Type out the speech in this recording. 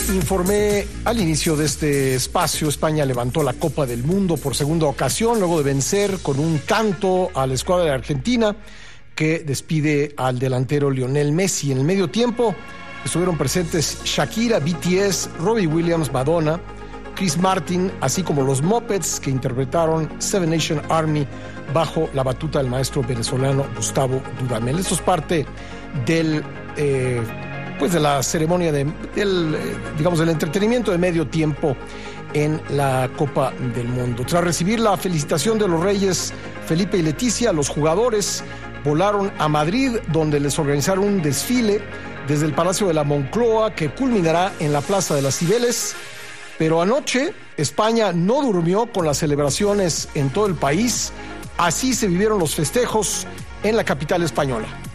Informé al inicio de este espacio, España levantó la Copa del Mundo por segunda ocasión, luego de vencer con un tanto a la escuadra de Argentina, que despide al delantero Lionel Messi. En el medio tiempo estuvieron presentes Shakira, BTS, Robbie Williams, Madonna, Chris Martin, así como los Muppets, que interpretaron Seven Nation Army bajo la batuta del maestro venezolano Gustavo Dudamel. Esto es parte del de la ceremonia del entretenimiento de medio tiempo en la Copa del Mundo. Tras recibir la felicitación de los reyes Felipe y Leticia, los jugadores volaron a Madrid, donde les organizaron un desfile desde el Palacio de la Moncloa, que culminará en la Plaza de las Cibeles. Pero anoche España no durmió con las celebraciones en todo el país. Así se vivieron los festejos en la capital española.